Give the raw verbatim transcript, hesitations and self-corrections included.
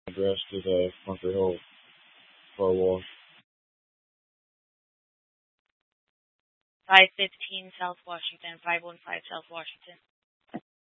Address to the Bunker Hill Car Wash. five fifteen South Washington, five one five South Washington.